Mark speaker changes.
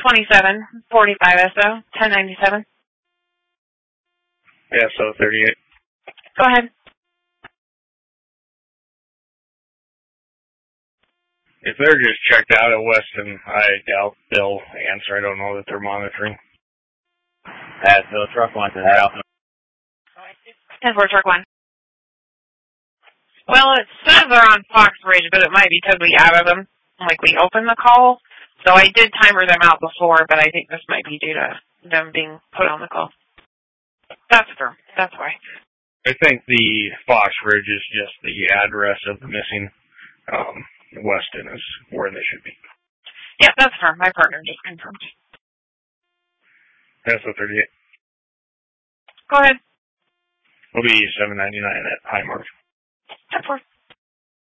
Speaker 1: 2745 SO, 1097.
Speaker 2: Yeah, so 38.
Speaker 1: Go ahead.
Speaker 2: If they're just checked out at Weston, I doubt they'll answer. I don't know that they're monitoring.
Speaker 3: So truck 1 to head out.
Speaker 1: 10-4 truck 1. Well, it says they're on Fox Ridge, but it might be because we added them. Like, we opened the call. So I did timer them out before, but I think this might be due to them being put on the call. That's firm. That's why.
Speaker 2: I think the Fox Ridge is just the address of the missing. Weston is where they should be.
Speaker 1: Yeah, that's firm. My partner just confirmed.
Speaker 2: That's the 38.
Speaker 1: Go ahead.
Speaker 2: Will be $7.99 at Highmark.
Speaker 1: 10-4.